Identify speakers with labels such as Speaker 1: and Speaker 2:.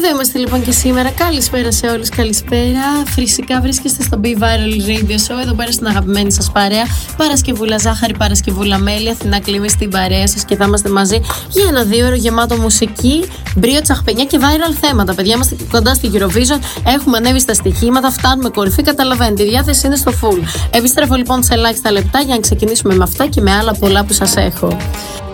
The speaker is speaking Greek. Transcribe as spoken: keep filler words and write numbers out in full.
Speaker 1: Εδώ είμαστε λοιπόν και σήμερα. Καλησπέρα σε όλους, καλησπέρα. Φυσικά βρίσκεστε στο B-Viral Radio Show, εδώ πέρα στην αγαπημένη σας παρέα. Παρασκευούλα Ζάχαρη, Παρασκευούλα Μέλη, Αθηνά Κλίμη στην παρέα σας και θα είμαστε μαζί για ένα δύο ώρο γεμάτο μουσική, μπρίο, τσαχπενιά και viral θέματα. Παιδιά, είμαστε κοντά στη Eurovision, έχουμε ανέβει στα στοιχήματα, φτάνουμε κορυφή, καταλαβαίνετε. Η διάθεση είναι στο full. Επιστρέφω λοιπόν σε ελάχιστα λεπτά για να ξεκινήσουμε με αυτά και με άλλα πολλά που σας έχω.